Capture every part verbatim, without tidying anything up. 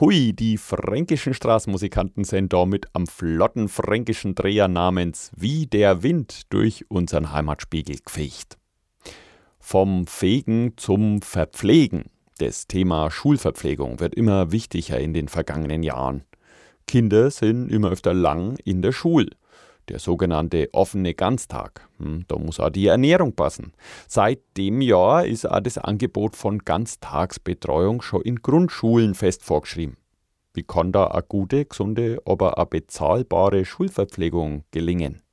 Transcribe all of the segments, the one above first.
Hui, die fränkischen Straßenmusikanten sind da mit am flotten fränkischen Dreher namens Wie der Wind durch unseren Heimatspiegel gefegt. Vom Fegen zum Verpflegen. Das Thema Schulverpflegung wird immer wichtiger in den vergangenen Jahren. Kinder sind immer öfter lang in der Schule. Der sogenannte offene Ganztag. Hm, da muss auch die Ernährung passen. Seit dem Jahr ist auch das Angebot von Ganztagsbetreuung schon in Grundschulen fest vorgeschrieben. Wie kann da eine gute, gesunde, aber auch bezahlbare Schulverpflegung gelingen?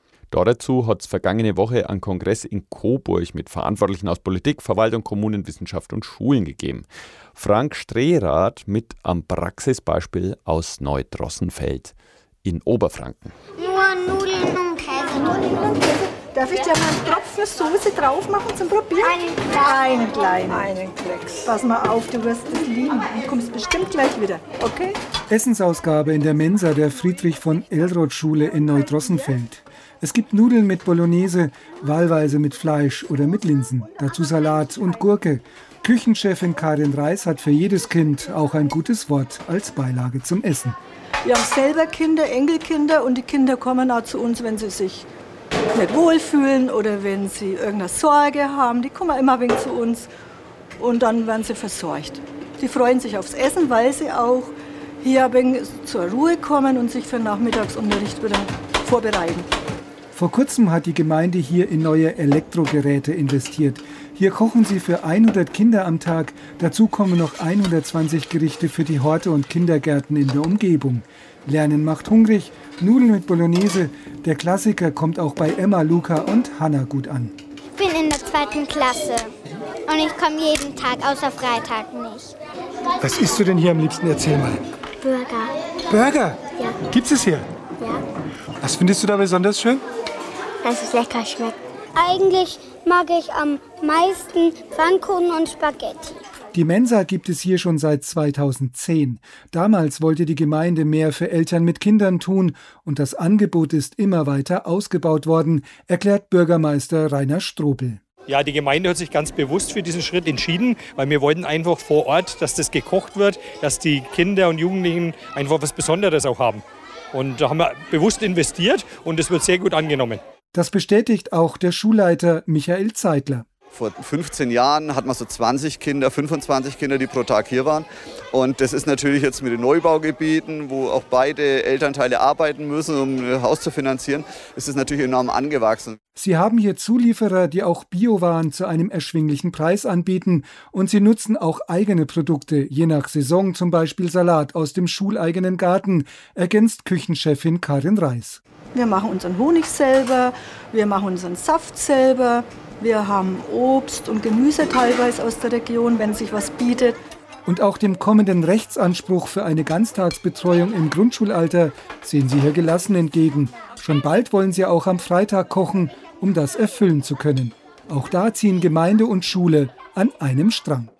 Dazu hat es vergangene Woche einen Kongress in Coburg mit Verantwortlichen aus Politik, Verwaltung, Kommunen, Wissenschaft und Schulen gegeben. Frank Strehrath mit am Praxisbeispiel aus Neudrossenfeld in Oberfranken. Nur Nudeln und Käse. Nudeln und Käse. Darf ich dir mal einen Tropfen Soße drauf machen zum Probieren? Einen, einen kleinen. Einen Klecks. Pass mal auf, du wirst es lieben. Du kommst bestimmt gleich wieder, okay? Essensausgabe in der Mensa der Friedrich-von-Elroth-Schule in Neudrossenfeld. Es gibt Nudeln mit Bolognese, wahlweise mit Fleisch oder mit Linsen. Dazu Salat und Gurke. Küchenchefin Karin Reis hat für jedes Kind auch ein gutes Wort als Beilage zum Essen. Wir haben selber Kinder, Enkelkinder und die Kinder kommen auch zu uns, wenn sie sich nicht wohlfühlen oder wenn sie irgendeine Sorge haben. Die kommen immer ein wenig zu uns und dann werden sie versorgt. Die freuen sich aufs Essen, weil sie auch hier ein wenig zur Ruhe kommen und sich für den Nachmittagsunterricht wieder vorbereiten. Vor kurzem hat die Gemeinde hier in neue Elektrogeräte investiert. Hier kochen sie für hundert Kinder am Tag. Dazu kommen noch hundertzwanzig Gerichte für die Horte und Kindergärten in der Umgebung. Lernen macht hungrig, Nudeln mit Bolognese. Der Klassiker kommt auch bei Emma, Luca und Hanna gut an. Ich bin in der zweiten Klasse und ich komme jeden Tag, außer Freitag nicht. Was isst du denn hier am liebsten? Erzähl mal. Burger. Burger? Ja. Gibt's es hier? Ja. Was findest du da besonders schön? Dass es lecker schmeckt. Eigentlich mag ich am meisten Pfannkuchen und Spaghetti. Die Mensa gibt es hier schon seit zweitausendzehn. Damals wollte die Gemeinde mehr für Eltern mit Kindern tun und das Angebot ist immer weiter ausgebaut worden, erklärt Bürgermeister Rainer Strobel. Ja, die Gemeinde hat sich ganz bewusst für diesen Schritt entschieden, weil wir wollten einfach vor Ort, dass das gekocht wird, dass die Kinder und Jugendlichen einfach was Besonderes auch haben. Und da haben wir bewusst investiert und es wird sehr gut angenommen. Das bestätigt auch der Schulleiter Michael Zeitler. Vor fünfzehn Jahren hat man so zwanzig Kinder, fünfundzwanzig Kinder, die pro Tag hier waren. Und das ist natürlich jetzt mit den Neubaugebieten, wo auch beide Elternteile arbeiten müssen, um ein Haus zu finanzieren, ist es natürlich enorm angewachsen. Sie haben hier Zulieferer, die auch Biowaren zu einem erschwinglichen Preis anbieten. Und sie nutzen auch eigene Produkte, je nach Saison, zum Beispiel Salat aus dem schuleigenen Garten, ergänzt Küchenchefin Karin Reis. Wir machen unseren Honig selber, wir machen unseren Saft selber. Wir haben Obst und Gemüse teilweise aus der Region, wenn sich was bietet. Und auch dem kommenden Rechtsanspruch für eine Ganztagsbetreuung im Grundschulalter sehen Sie hier gelassen entgegen. Schon bald wollen Sie auch am Freitag kochen, um das erfüllen zu können. Auch da ziehen Gemeinde und Schule an einem Strang.